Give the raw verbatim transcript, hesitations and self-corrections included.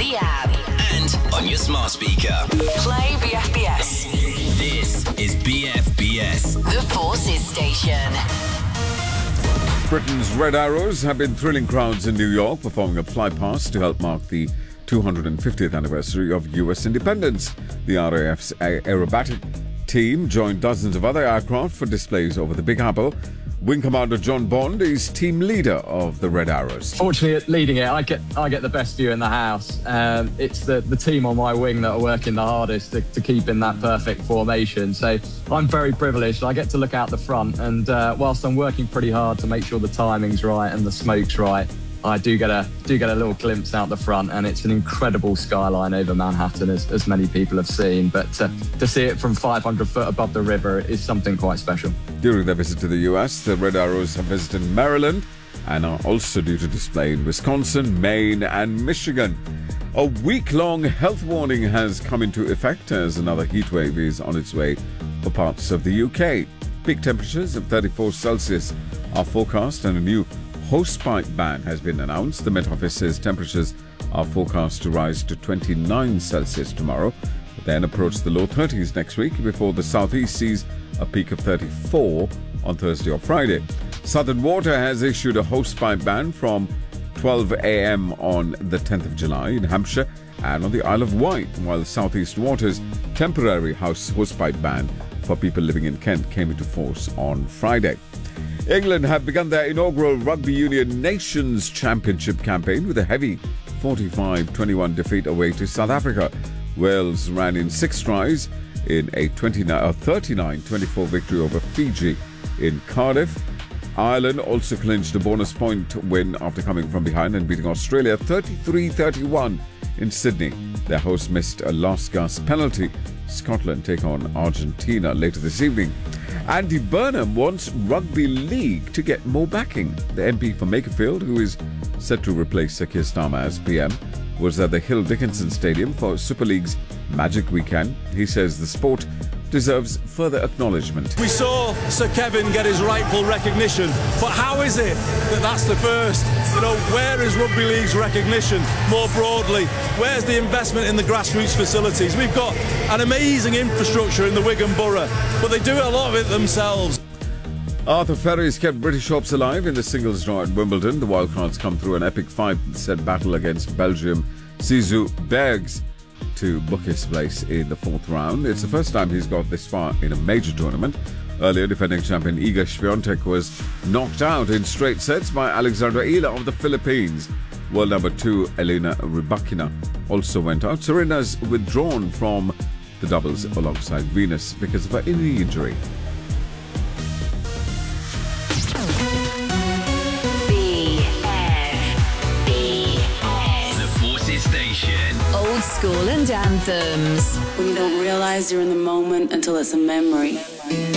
the app, and on your smart speaker. play B F B S. This is B F B S. The Forces Station. Britain's Red Arrows have been thrilling crowds in New York, performing a flypast to help mark the two hundred fiftieth anniversary of U S independence. The R A F's aerobatic team joined dozens of other aircraft for displays over the Big Apple. Wing Commander John Bond is team leader of the Red Arrows. Fortunately, leading it, I get I get the best view in the house. Um, it's the, the team on my wing that are working the hardest to, to keep in that perfect formation. So I'm very privileged. I get to look out the front, and uh, whilst I'm working pretty hard to make sure the timing's right and the smoke's right, I do get a do get a little glimpse out the front, and it's an incredible skyline over Manhattan, as, as many people have seen. But uh, to see it from five hundred foot above the river is something quite special. During their visit to the U S, the Red Arrows have visited Maryland and are also due to display in Wisconsin, Maine and Michigan. A week-long health warning has come into effect as another heatwave is on its way for parts of the U K. Peak temperatures of thirty-four Celsius are forecast, and a new hosepipe ban has been announced. The Met Office says temperatures are forecast to rise to twenty-nine Celsius tomorrow, then approach the low thirties next week before the southeast sees a peak of thirty-four on Thursday or Friday. Southern Water has issued a hosepipe ban from twelve a.m. on the tenth of July in Hampshire and on the Isle of Wight, while Southeast Water's temporary house hosepipe ban for people living in Kent came into force on Friday. England have begun their inaugural Rugby Union Nations Championship campaign with a heavy forty-five twenty-one defeat away to South Africa. Wales ran in six tries in a thirty-nine twenty-four victory over Fiji in Cardiff. Ireland also clinched a bonus point win after coming from behind and beating Australia thirty-three thirty-one in Sydney. Their hosts missed a last-gasp penalty. Scotland take on Argentina later this evening. Andy Burnham wants Rugby League to get more backing. The M P for Makerfield, who is set to replace Sir Keir Starmer as P M, was at the Hill Dickinson Stadium for Super League's Magic Weekend. He says the sport deserves further acknowledgement. We saw Sir Kevin get his rightful recognition, but how is it that that's the first? You know, where is Rugby League's recognition more broadly? Where's the investment in the grassroots facilities? We've got an amazing infrastructure in the Wigan Borough, but they do a lot of it themselves. Arthur Ferry's kept British hopes alive in the singles draw at Wimbledon. The Wildcards come through an epic five-set battle against Belgium Zizou Bergs to book his place in the fourth round. It's the first time he's got this far in a major tournament. Earlier, defending champion Iga Swiatek was knocked out in straight sets by Alexandra Ila of the Philippines. World number two Elena Rybakina also went out. Serena's withdrawn from the doubles alongside Venus because of her knee injury. Old school and anthems. When you don't realize you're in the moment until it's a memory.